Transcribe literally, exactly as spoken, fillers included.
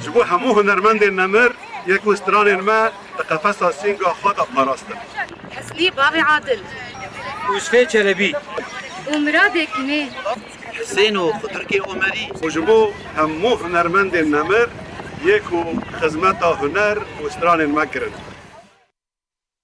جبو همو هنرمند نمر یک وستران ما قفص سینگا خود پاراستن. حسنی باغ عادل یوسف چلبی ومراد کنه حسین و خضرکی عمری و جبو همو هنرمند نمر یک خدمت هنر وستران ما کرد.